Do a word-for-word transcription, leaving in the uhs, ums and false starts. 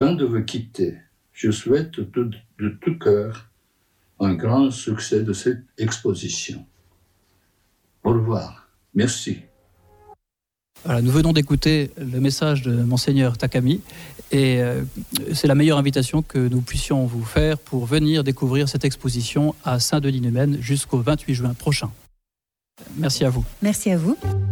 Avant de vous quitter, je souhaite de, de tout cœur un grand succès de cette exposition. Au revoir. Merci. Voilà, nous venons d'écouter le message de Monseigneur Takami et euh, c'est la meilleure invitation que nous puissions vous faire pour venir découvrir cette exposition à Saint-Denis-Numène jusqu'au vingt-huit juin prochain. Merci à vous. Merci à vous.